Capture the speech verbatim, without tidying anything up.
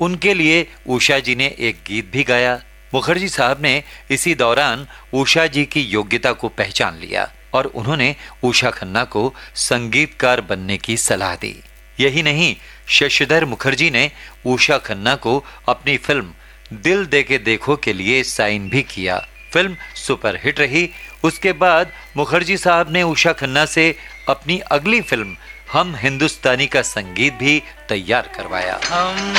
उनके लिए उषा जी ने एक गीत भी गाया। मुखर्जी साहब ने इसी दौरान उषा जी की योग्यता को पहचान लिया और उन्होंने उषा खन्ना को संगीतकार बनने की सलाह दी। यही नहीं, शशिधर मुखर्जी ने उषा खन्ना को अपनी फिल्म दिल दे के देखो के लिए साइन भी किया। फिल्म सुपरहिट रही। उसके बाद मुखर्जी साहब ने उषा खन्ना से अपनी अगली फिल्म हम हिंदुस्तानी का संगीत भी तैयार करवाया। हम